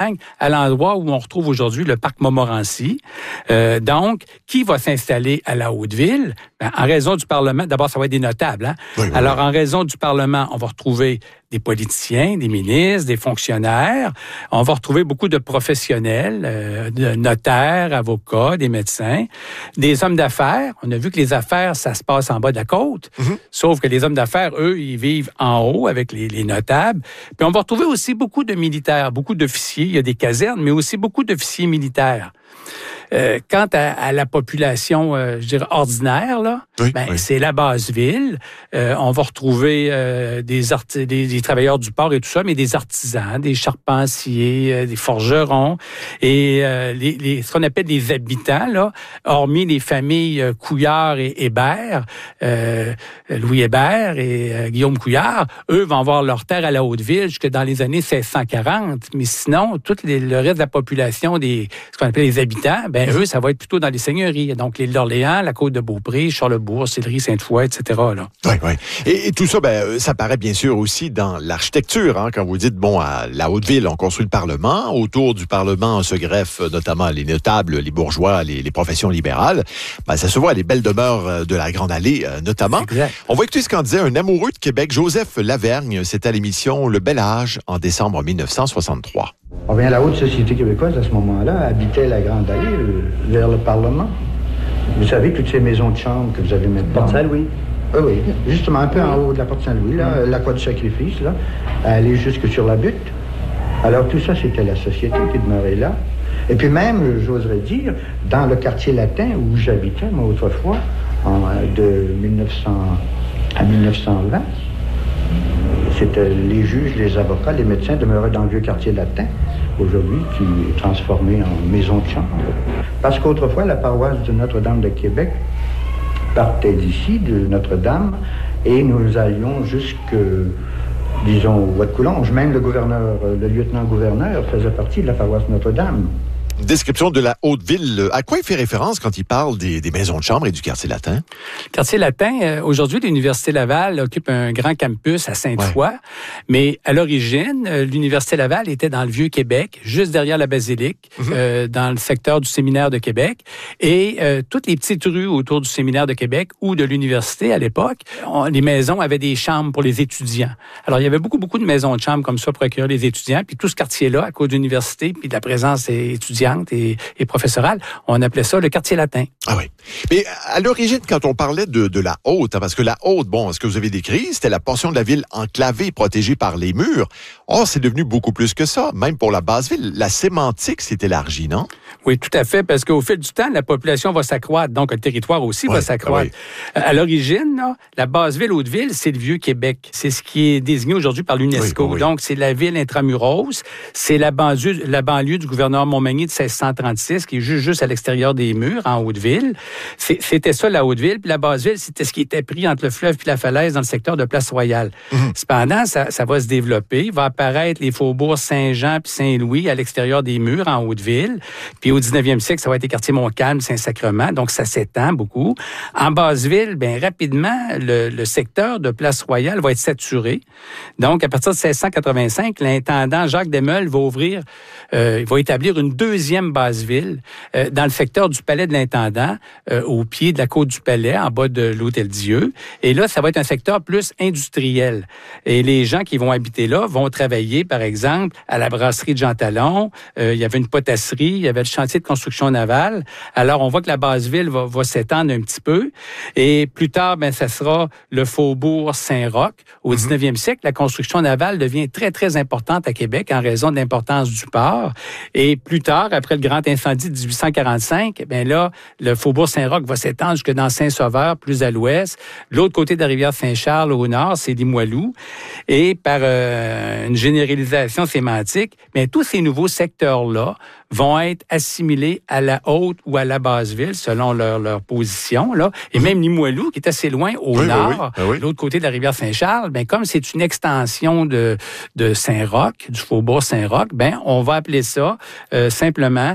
campagne, à l'endroit où on retrouve aujourd'hui le parc Montmorency. Donc, qui va s'installer à la Haute-Ville? Ben, en raison du Parlement, d'abord, ça va être des notables. Hein? Oui. Alors, en raison du Parlement, on va retrouver des politiciens, des ministres, des fonctionnaires. On va retrouver beaucoup de professionnels, de notaires, avocats, des médecins, des hommes d'affaires. On a vu que les affaires, ça se passe en bas de la côte. Sauf que les hommes d'affaires, eux, ils vivent en haut avec les notables. Puis on va retrouver aussi beaucoup de militaires, beaucoup d'officiers. Il y a des casernes, mais aussi beaucoup d'officiers militaires. Quant à la population, je dirais, ordinaire, là, c'est la basse ville. On va retrouver des travailleurs du port et tout ça, mais des artisans, des charpentiers, des forgerons et ce qu'on appelle les habitants, là, hormis les familles Couillard et Hébert, Louis Hébert et Guillaume Couillard, eux vont avoir leur terre à la Haute-Ville jusque dans les années 1640. Mais sinon, tout le reste de la population, ce qu'on appelle les habitants, eux, ça va être plutôt dans les seigneuries. Donc, l'île d'Orléans, la Côte-de-Beaupré, Charlesbourg, Sillery, Sainte-Foy, etc. Là. Oui. Et tout ça, ça paraît bien sûr aussi dans l'architecture. Hein, quand vous dites, à la Haute-Ville, on construit le Parlement. Autour du Parlement se greffent notamment les notables, les bourgeois, les professions libérales. Ça se voit, les belles demeures de la Grande Allée, notamment. Exact. On va écouter ce qu'en disait un amoureux de Québec, Joseph Lavergne. C'était à l'émission Le Bel Âge en décembre 1963. La haute société québécoise, à ce moment-là, habitait la Grande Allée vers le Parlement. Vous savez, toutes ces maisons de chambre que vous avez maintenant. Porte Saint-Louis. Oui, justement, un peu en haut de la Porte Saint-Louis, là, la Croix du Sacrifice, là, aller jusque sur la butte. Alors, tout ça, c'était la société qui demeurait là. Et puis même, j'oserais dire, dans le quartier latin où j'habitais, moi, autrefois, de 1900 à 1920, c'était les juges, les avocats, les médecins demeuraient dans le vieux quartier latin, aujourd'hui, qui est transformé en maison de chambre. Parce qu'autrefois, la paroisse de Notre-Dame de Québec partait d'ici, de Notre-Dame, et nous allions jusque, disons, au Bois-de-Coulonges. Même le lieutenant-gouverneur faisait partie de la paroisse Notre-Dame. Description de la Haute-Ville. À quoi il fait référence quand il parle des maisons de chambre et du quartier latin? Le quartier latin, aujourd'hui, l'Université Laval occupe un grand campus à Sainte-Foy, mais à l'origine, l'Université Laval était dans le Vieux-Québec, juste derrière la basilique, dans le secteur du Séminaire de Québec. Et toutes les petites rues autour du Séminaire de Québec ou de l'université à l'époque, les maisons avaient des chambres pour les étudiants. Alors, il y avait beaucoup de maisons de chambres comme ça pour accueillir les étudiants. Puis tout ce quartier-là, à cause de l'université, puis de la présence des étudiants, et professorale, on appelait ça le quartier latin. Ah oui. Mais à l'origine, quand on parlait de la Haute, parce que la Haute, ce que vous avez décrit, c'était la portion de la ville enclavée, protégée par les murs. Or, c'est devenu beaucoup plus que ça. Même pour la basse ville, la sémantique s'est élargie, non? Oui, tout à fait, parce qu'au fil du temps, la population va s'accroître, donc le territoire aussi va s'accroître. À l'origine, là, la basse ville, Haute-Ville, c'est le Vieux-Québec. C'est ce qui est désigné aujourd'hui par l'UNESCO. Donc, c'est la ville intramuros, c'est la banlieue du gouverneur Montmagny de 1636, qui est juste à l'extérieur des murs, en Haute-Ville. C'était ça, la Haute-Ville. Puis la Basse-Ville, c'était ce qui était pris entre le fleuve et la falaise dans le secteur de Place-Royale. Cependant, ça va se développer. Il va apparaître les faubourgs Saint-Jean puis Saint-Louis à l'extérieur des murs, en Haute-Ville. Puis au 19e siècle, ça va être les quartiers Montcalm, Saint-Sacrement. Donc, ça s'étend beaucoup. En Basse-Ville, rapidement, le secteur de Place-Royale va être saturé. Donc, à partir de 1685, l'intendant Jacques Desmeules va établir une deuxième Basse-Ville dans le secteur du palais de l'intendant, au pied de la côte du palais, en bas de l'Hôtel-Dieu. Et là, ça va être un secteur plus industriel. Et les gens qui vont habiter là vont travailler, par exemple, à la brasserie de Jean Talon. Il y avait une potasserie, il y avait le chantier de construction navale. Alors, on voit que la Basse-Ville va s'étendre un petit peu. Et plus tard, ça sera le faubourg Saint-Roch. Au 19e siècle, la construction navale devient très, très importante à Québec en raison de l'importance du port. Et plus tard, après le grand incendie de 1845, là, le faubourg Saint-Roch va s'étendre jusque dans Saint-Sauveur, plus à l'ouest. De l'autre côté de la rivière Saint-Charles, au nord, c'est Limoilou. Et par une généralisation sémantique, tous ces nouveaux secteurs-là vont être assimilés à la Haute ou à la Basse-Ville, selon leur position, là. Et même Limoilou, qui est assez loin au nord, l'autre côté de la rivière Saint-Charles, ben, comme c'est une extension de Saint-Roch, du faubourg Saint-Roch, ben, on va appeler ça simplement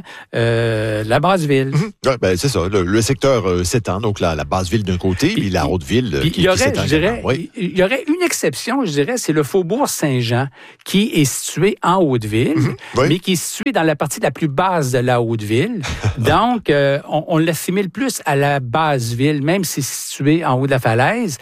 la Basse-Ville. Ouais, ben, c'est ça. Le secteur s'étend, donc la Basse-Ville d'un côté, puis la Haute-Ville qui s'étend. Il y aurait une exception, je dirais, c'est le faubourg Saint-Jean, qui est situé en Haute-Ville, mais qui est situé dans la partie la plus basse de la Haute-Ville. Donc, on l'assimile plus à la Basse-Ville, même si c'est situé en haut de la falaise.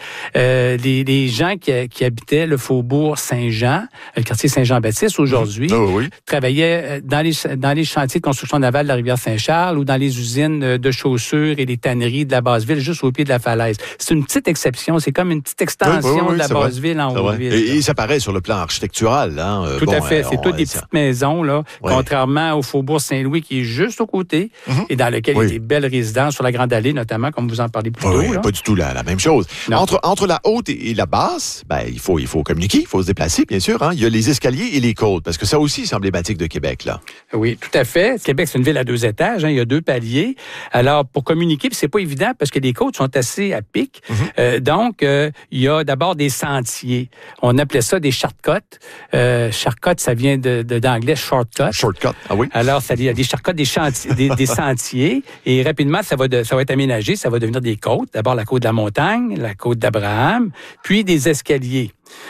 Les gens qui habitaient le faubourg Saint-Jean, le quartier Saint-Jean-Baptiste aujourd'hui, travaillaient dans les chantiers de construction navale de la rivière Saint-Charles ou dans les usines de chaussures et les tanneries de la Basse-Ville, juste au pied de la falaise. C'est une petite exception, c'est comme une petite extension de la Basse-Ville en Haute-Ville. Et ça paraît sur le plan architectural. Hein, tout à fait, c'est toutes des petites maisons, là, contrairement au faubourg Saint-Louis qui est juste au côté et dans lequel il y a des belles résidences sur la Grande Allée, notamment, comme vous en parlez plus tôt. Pas du tout la même chose. Entre la haute et la basse, ben, il faut communiquer, il faut se déplacer, bien sûr. Hein. Il y a les escaliers et les côtes, parce que ça aussi, c'est emblématique de Québec, là. Oui, tout à fait. Québec, c'est une ville à 2 étages, hein, il y a 2 paliers. Alors, pour communiquer, c'est pas évident parce que les côtes sont assez à pic. Donc, il y a d'abord des sentiers. On appelait ça des shortcuts. Shortcut, ça vient d'anglais shortcut. Shortcut, ah oui. Alors, ça y a des shortcuts, des sentiers, et rapidement, ça va être aménagé, ça va devenir des côtes. D'abord, la côte de la Montagne, la côte d'Abraham, puis des escaliers.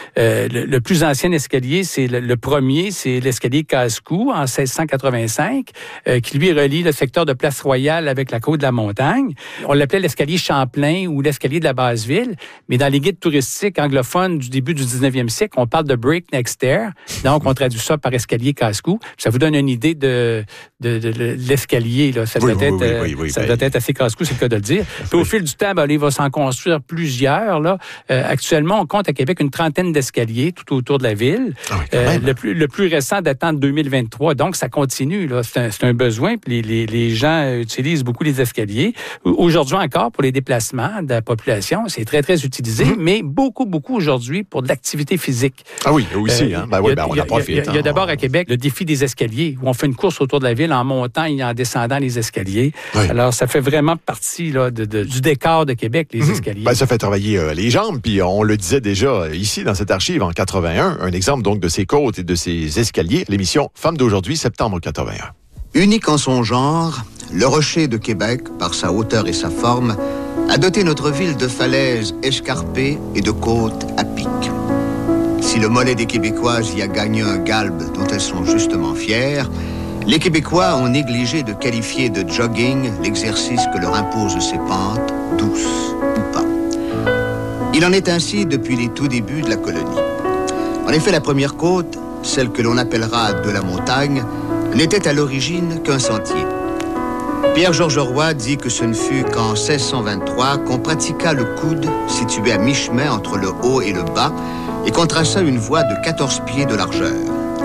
Le plus ancien escalier, c'est le premier, c'est l'escalier Casse-Cou en 1685, qui lui relie le secteur de Place Royale avec la côte de la Montagne. On l'appelait l'escalier Champlain ou l'escalier de la Basse-Ville, mais dans les guides touristiques anglophones du début du 19e siècle, on parle de Breakneck Stair, donc on traduit ça par escalier Casse-Cou. Ça vous donne une idée de l'escalier, là. Ça doit être assez casse-cou, c'est le cas de le dire. Puis au fil du temps, il va s'en construire plusieurs, là. Actuellement, on compte à Québec une trentaine d'escaliers tout autour de la ville. Le plus récent datant de 2023. Donc, ça continue, là. C'est un besoin. Puis les gens utilisent beaucoup les escaliers. Aujourd'hui encore, pour les déplacements de la population, c'est très, très utilisé, mais beaucoup, beaucoup aujourd'hui pour de l'activité physique. Ah oui, aussi. On en profite. Il y a d'abord à Québec le défi des escaliers, où on fait une course autour de la ville en montant et en descendant les escaliers. Oui. Alors, ça fait vraiment partie là, du décor de Québec, les escaliers. Ça fait travailler les jambes, puis on le disait déjà ici dans cette archive en 81, un exemple donc de ces côtes et de ces escaliers, l'émission Femmes d'aujourd'hui, septembre 81. Unique en son genre, le Rocher de Québec, par sa hauteur et sa forme, a doté notre ville de falaises escarpées et de côtes à pic. Si le mollet des Québécoises y a gagné un galbe dont elles sont justement fières, les Québécois ont négligé de qualifier de jogging l'exercice que leur imposent ces pentes, douces ou pas. Il en est ainsi depuis les tout débuts de la colonie. En effet, la première côte, celle que l'on appellera de la montagne, n'était à l'origine qu'un sentier. Pierre-Georges Roy dit que ce ne fut qu'en 1623 qu'on pratiqua le coude situé à mi-chemin entre le haut et le bas et qu'on traça une voie de 14 pieds de largeur.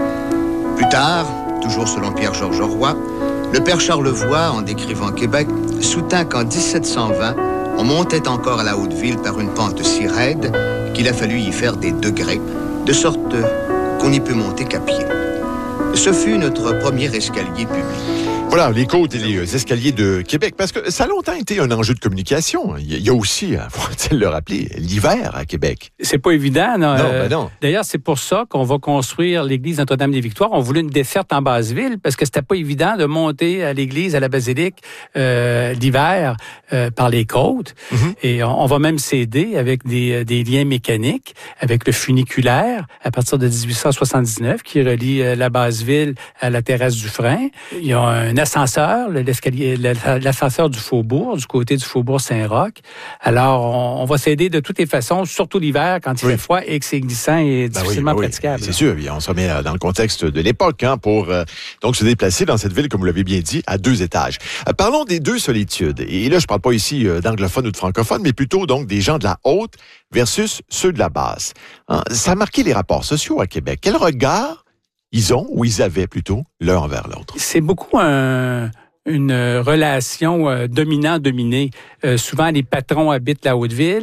Plus tard, toujours selon Pierre-Georges Roy, le père Charlevoix, en décrivant Québec, soutint qu'en 1720, on montait encore à la Haute-Ville par une pente si raide qu'il a fallu y faire des degrés, de sorte qu'on n'y peut monter qu'à pied. Ce fut notre premier escalier public. Voilà, les côtes et les escaliers de Québec, parce que ça a longtemps été un enjeu de communication. Il y a aussi, faut-il le rappeler, l'hiver à Québec. C'est pas évident, non? Non. D'ailleurs, c'est pour ça qu'on va construire l'église Notre-Dame-des-Victoires. On voulait une desserte en Basse-Ville, parce que c'était pas évident de monter à l'église, à la basilique, l'hiver, par les côtes. Et on va même s'aider avec des liens mécaniques, avec le funiculaire, à partir de 1879, qui relie la Basse-Ville à la terrasse du Frein. Il y a un ascenseur, l'ascenseur du Faubourg, du côté du Faubourg Saint-Roch. Alors, on va s'aider de toutes les façons, surtout l'hiver, quand il fait froid et que c'est glissant et difficilement praticable. C'est sûr, on se remet dans le contexte de l'époque pour donc se déplacer dans cette ville, comme vous l'avez bien dit, à 2 étages. Parlons des 2 solitudes. Et là, je parle pas ici d'anglophones ou de francophones, mais plutôt donc des gens de la haute versus ceux de la basse. Ça a marqué les rapports sociaux à Québec. Quel regard ils ont, ou ils avaient plutôt, l'un envers l'autre? C'est beaucoup une relation dominant-dominé. Souvent, les patrons habitent la Haute-Ville,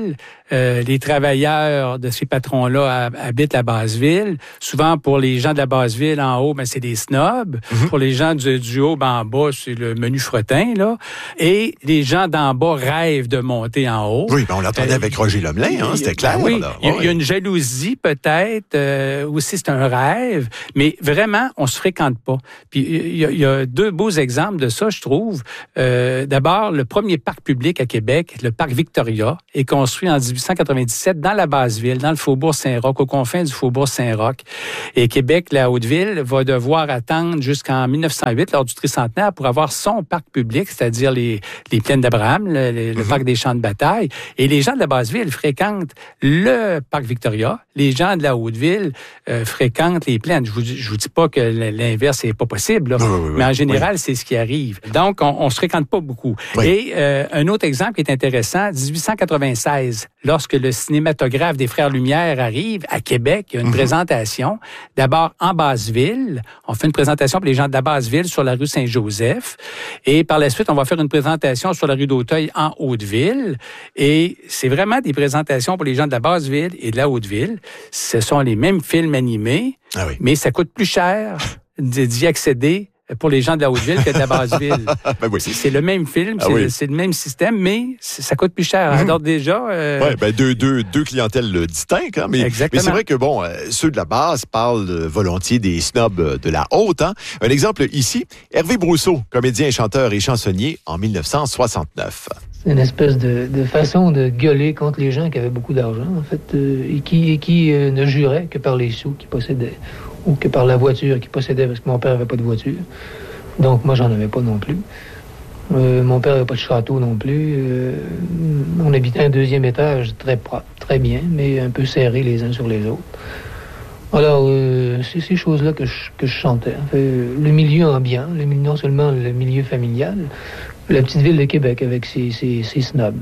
les travailleurs de ces patrons-là habitent la Basse-Ville. Souvent, pour les gens de la Basse-Ville, en haut, c'est des snobs. Pour les gens du haut, en bas, c'est le menu fretin, là. Et les gens d'en bas rêvent de monter en haut. Oui, on l'entendait avec Roger Lemelin, c'était clair. Oui, il y a une jalousie peut-être, aussi c'est un rêve, mais vraiment, on se fréquente pas. Puis il y a deux beaux exemples de ça, je trouve. D'abord, le premier parc public à Québec, le parc Victoria, est construit en 1897 dans la Basse-Ville, dans le faubourg Saint-Roch, aux confins du faubourg Saint-Roch. Et Québec, la Haute-Ville, va devoir attendre jusqu'en 1908, lors du tricentenaire, pour avoir son parc public, c'est-à-dire les plaines d'Abraham, le parc des champs de bataille. Et les gens de la Basse-Ville fréquentent le parc Victoria. Les gens de la Haute-Ville fréquentent les plaines. Je vous dis pas que l'inverse n'est pas possible, là, mais en général, c'est ce qui arrive. Donc, on se fréquente pas beaucoup. Oui. Et un autre exemple qui est intéressant, 1896, lorsque le cinématographe des Frères Lumière arrive à Québec, il y a une présentation. D'abord, en Basse-Ville. On fait une présentation pour les gens de la Basse-Ville sur la rue Saint-Joseph. Et par la suite, on va faire une présentation sur la rue d'Auteuil en Haute-Ville. Et c'est vraiment des présentations pour les gens de la Basse-Ville et de la Haute-Ville. Ce sont les mêmes films animés, mais ça coûte plus cher d'y accéder pour les gens de la Haute-Ville que de la Basse-Ville. C'est le même film, c'est le même système, mais ça coûte plus cher. Alors déjà... deux clientèles distinctes, hein, mais c'est vrai que, ceux de la Basse parlent volontiers des snobs de la Haute. Hein. Un exemple ici, Hervé Brousseau, comédien, chanteur et chansonnier en 1969. C'est une espèce de façon de gueuler contre les gens qui avaient beaucoup d'argent, en fait, et qui ne juraient que par les sous qu'ils possédaient, ou que par la voiture qu'ils possédaient, parce que mon père n'avait pas de voiture. Donc, moi, j'en avais pas non plus. Mon père n'avait pas de château non plus. On habitait un deuxième étage très propre, très bien, mais un peu serrés les uns sur les autres. Alors, c'est ces choses-là que je chantais. En fait, le milieu ambiant, non seulement le milieu familial, la petite ville de Québec avec ses snobs,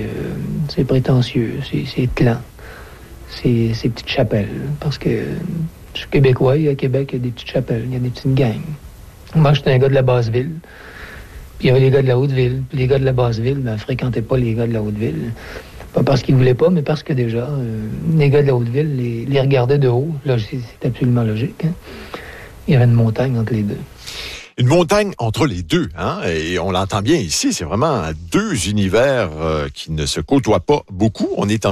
ses prétentieux, ses clans, ses petites chapelles. Parce que je suis québécois, à Québec, il y a des petites chapelles, il y a des petites gangs. Moi, j'étais un gars de la Basse-Ville. Puis il y avait les gars de la Haute-Ville. Puis les gars de la Basse-Ville, fréquentaient pas les gars de la Haute-Ville. Pas parce qu'ils voulaient pas, mais parce que déjà, les gars de la Haute-Ville les regardaient de haut. Là, c'est absolument logique. Hein? Il y avait une montagne entre les deux. Une montagne entre les deux, hein? Et on l'entend bien ici, c'est vraiment deux univers qui ne se côtoient pas beaucoup. On est en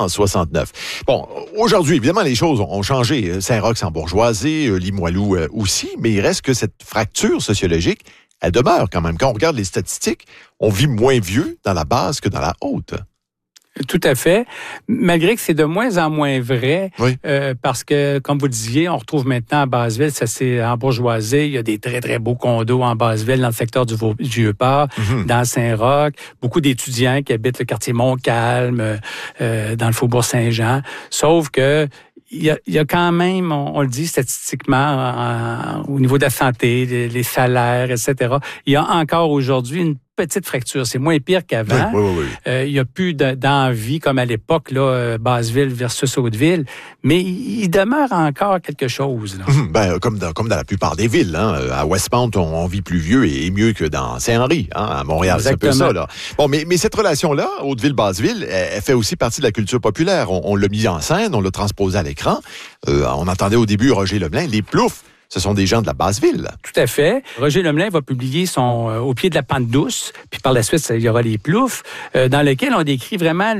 1969. Bon, aujourd'hui, évidemment, les choses ont changé. Saint-Roch s'en bourgeoisé, Limoilou aussi, mais il reste que cette fracture sociologique, elle demeure quand même. Quand on regarde les statistiques, on vit moins vieux dans la Basse que dans la Haute. Tout à fait. Malgré que c'est de moins en moins vrai, parce que, comme vous le disiez, on retrouve maintenant à Basse-Ville, ça s'est embourgeoisé. Il y a des très, très beaux condos en Basse-Ville, dans le secteur du Vieux-Port, dans Saint-Roch. Beaucoup d'étudiants qui habitent le quartier Montcalm, dans le faubourg Saint-Jean. Sauf que il y a quand même, on le dit statistiquement, au niveau de la santé, les salaires, etc., il y a encore aujourd'hui une petite fracture. C'est moins pire qu'avant. Il n'y a plus d'envie, comme à l'époque, là, Basse-Ville versus Haute-Ville, mais il demeure encore quelque chose. Là. Comme dans la plupart des villes. Hein. À Westmount, on vit plus vieux et mieux que dans Saint-Henri. Hein. À Montréal, c'est un peu ça. Là. Bon, mais cette relation-là, Haute-Ville-Basse-Ville, elle fait aussi partie de la culture populaire. On l'a mis en scène, on l'a transposé à l'écran. On entendait au début Roger Lemelin, les Ploufs. Ce sont des gens de la Basse-Ville. Tout à fait. Roger Lemelin va publier son Au pied de la pente douce, puis par la suite, il y aura les Ploufs, dans lequel on décrit vraiment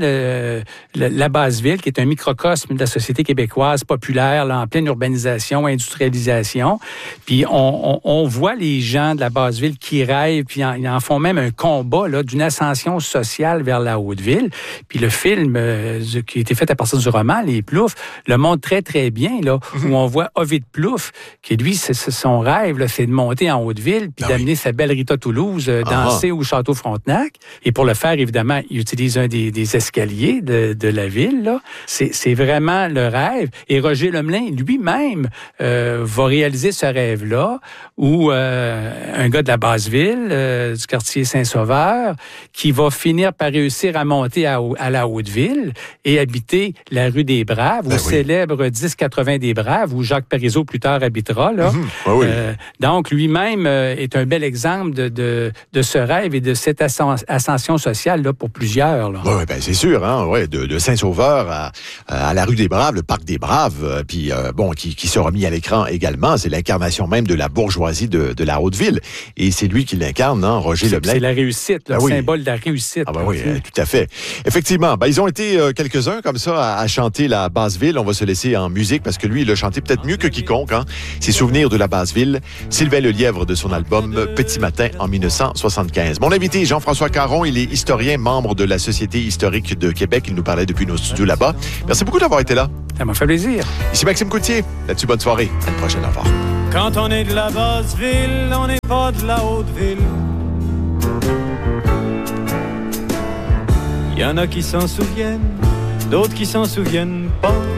la Basse-Ville, qui est un microcosme de la société québécoise populaire, là, en pleine urbanisation, industrialisation. Puis on voit les gens de la Basse-Ville qui rêvent, puis ils en font même un combat là, d'une ascension sociale vers la Haute-Ville. Puis le film qui a été fait à partir du roman, Les Ploufs, le montre très, très bien, là, où on voit Ovid Plouffe, qui lui, c'est son rêve, là, c'est de monter en Haute-Ville puis d'amener sa belle Rita Toulouse danser au Château Frontenac. Et pour le faire, évidemment, il utilise un des escaliers de la ville. Là. C'est vraiment le rêve. Et Roger Lemelin lui-même va réaliser ce rêve-là où un gars de la Basse-Ville, du quartier Saint-Sauveur, qui va finir par réussir à monter à la Haute-Ville et habiter la rue des Braves, au célèbre 1080 des Braves, où Jacques Parizeau plus tard habitera. pas, là. Oui. Donc, lui-même est un bel exemple de ce rêve et de cette ascension sociale là, pour plusieurs. Oui, ben c'est sûr, hein, de Saint-Sauveur à la rue des Braves, le parc des Braves, puis qui sera mis à l'écran également. C'est l'incarnation même de la bourgeoisie de la Haute-Ville. Et c'est lui qui l'incarne, hein, Roger Leblanc. C'est la réussite, le symbole de la réussite. Ah ben oui, tout à fait. Effectivement, ils ont été quelques-uns comme ça à chanter la Basse-Ville. On va se laisser en musique parce que lui, il l'a chanté peut-être mieux que quiconque. Hein. Ses souvenirs de la Basse-Ville. Sylvain Lelièvre de son album Petit Matin en 1975. Mon invité, Jean-François Caron, il est historien, membre de la Société historique de Québec. Il nous parlait depuis nos studios là-bas. Merci beaucoup d'avoir été là. Ça m'a fait plaisir. Ici Maxime Coutier. Là-dessus, bonne soirée. À une prochaine. Au revoir. Quand on est de la Basse-Ville, on n'est pas de la Haute-Ville. Il y en a qui s'en souviennent, d'autres qui s'en souviennent pas.